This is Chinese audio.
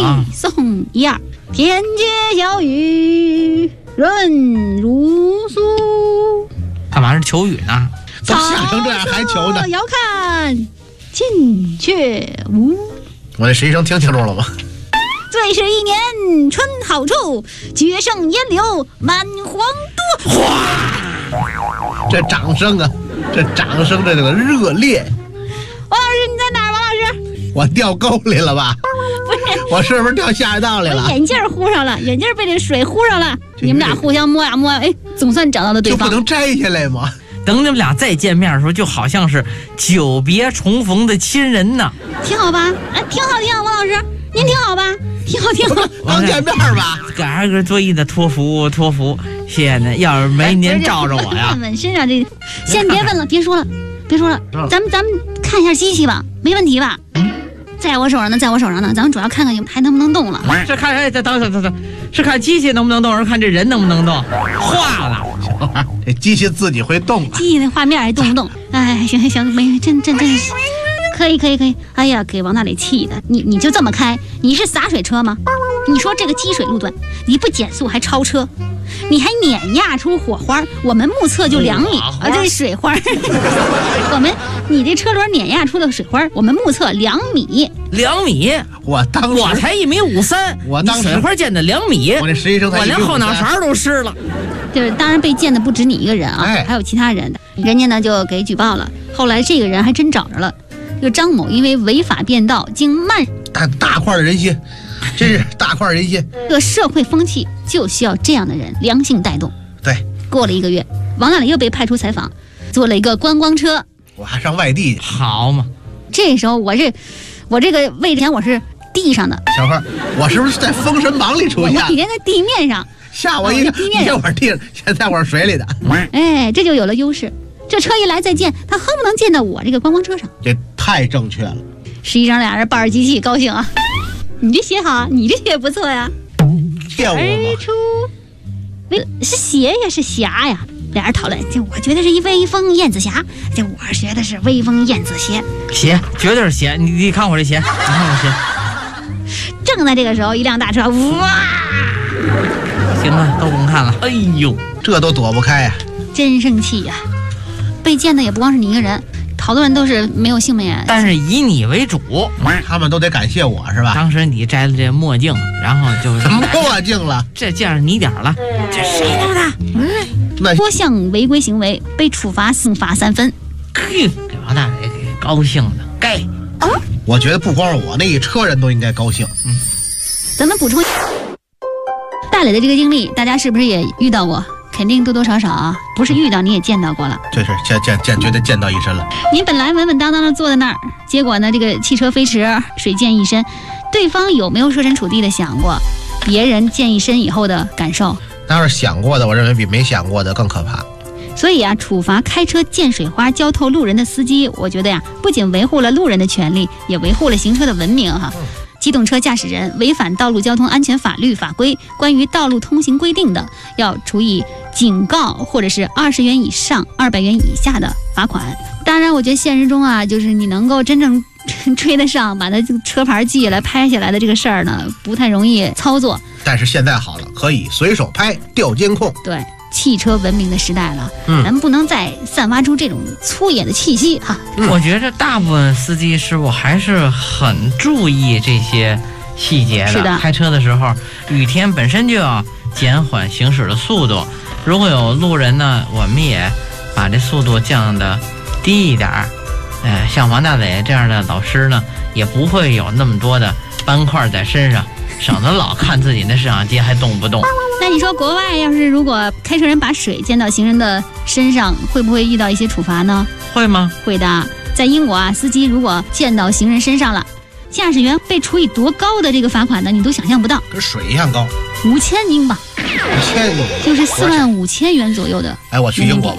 送一二，天街小雨润如酥。 干嘛是求雨呢？ 都想成这样还求呢？ 遥看近却无。 我这实习生听清楚了吗？ 最是一年春好处，决胜烟柳满皇都。 哗！这掌声啊，这掌声这个热烈。 王老师你在哪儿？王老师， 我掉沟里了吧？ 不是， 我是不是掉下水道里了？ 我眼镜糊上了，眼镜被这水糊上了。你们俩互相摸呀摸呀，哎，总算找到了对方。 就不能摘下来吗？ 等你们俩再见面的时候，就好像是久别重逢的亲人呢。 挺好吧？哎，挺好，挺好，王老师，您挺好吧？挺好，挺好。 刚见面吧？ 嘎个作揖的托福，谢谢呢。要是没您罩着我呀， 问身上这，先别问了，别说了，咱们看一下机器吧，没问题吧？在我手上呢，咱们主要看看还能不能动了。 是看等，是看机器能不能动，还是看这人能不能动？化了， 这机器自己会动啊！ 机器的画面还动不动？哎，行，没，真是，可以。哎呀，给王大磊气的，你就这么开？你是洒水车吗？你说这个积水路段，你不减速还超车，你还碾压出火花，我们目测就2米啊，这是水花。你这车轮碾压出的水花，我们目测2米。 2米？ 我才1.53米， 我当时水花溅的2米， 我这实习生才我连后脑勺都湿了。 就是当然被溅的不止你一个人啊，还有其他人的，人家呢就给举报了。后来这个人还真找着了，这个张某因为违法变道，经慢大块的人心。真是大块人心。 这个社会风气就需要这样的人，良性带动。 对， 过了1个月，王大磊又被派出采访，坐了一个观光车， 我还上外地去。 好嘛， 这时候我这个位置前我是地上的。 小花，我是不是在《封神榜》里出现？ 我以前在地面上， 吓我一跳。 地面上， 一会儿地上，现在我是水里的。 哎，这就有了优势。这车一来再见，他恨不能见到我这个观光车上。 这太正确了。 实际上俩人抱着机器高兴啊。你这写好，你这写不错呀。 骗我吗？ 而出，是邪呀，是侠呀。俩人讨论，这我觉得是一威风燕子侠，这我觉得是威风燕子邪。 邪，绝对是邪。你看我这邪，你看我邪。 正在这个时候，一辆大车，哇！ 行了，都甭看了。哎呦， 这都躲不开呀！ 真生气呀！被溅的也不光是你一个人。好多人都是没有性命， 但是以你为主， 他们都得感谢我是吧？ 当时你摘了这墨镜，然后就什么墨镜了？ 这见着你点了，这谁弄的？ 多项违规行为被处罚刑罚3分。 给王大磊给高兴的，该。 我觉得不光是我，那一车人都应该高兴。 咱们补充大磊的这个经历，大家是不是也遇到过？肯定多多少少啊，不是遇到你也见到过了。 这是绝对见到一身了。 你本来稳稳当当的坐在那儿，结果呢，这个汽车飞驰，水溅一身，对方有没有设身处地的想过别人溅一身以后的感受？ 当是想过的，我认为比没想过的更可怕。 所以啊，处罚开车溅水花浇透路人的司机，我觉得呀，不仅维护了路人的权利，也维护了行车的文明哈。机动车驾驶人违反道路交通安全法律法规关于道路通行规定的，要处以警告或者是20元以上200元以下的罚款。当然我觉得现实中啊，就是你能够真正追得上把他车牌记下来拍下来的这个事儿呢，不太容易操作。 但是现在好了，可以随手拍调监控。 对，汽车文明的时代了，咱们不能再散发出这种粗野的气息哈。 我觉得大部分司机师傅还是很注意这些细节的。 是的， 开车的时候，雨天本身就要减缓行驶的速度。如果有路人呢，我们也把这速度降得低一点儿。像王大磊这样的老师呢，也不会有那么多的斑块在身上，省得老看自己那摄像机还动不动。 那你说国外要是如果开车人把水溅到行人的身上，会不会遇到一些处罚呢？ 会吗？ 会的。在英国啊，司机如果溅到行人身上了，驾驶员被处以多高的这个罚款呢？你都想象不到， 跟水一样高， 5000英镑， 5000英镑， 就是45000元左右的。 哎，我去英国吧。